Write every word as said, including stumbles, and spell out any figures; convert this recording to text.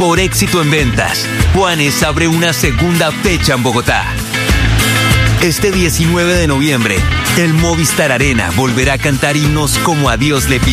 Por éxito en ventas, Juanes abre una segunda fecha en Bogotá. Este diecinueve de noviembre, el Movistar Arena volverá a cantar himnos como A Dios le pido.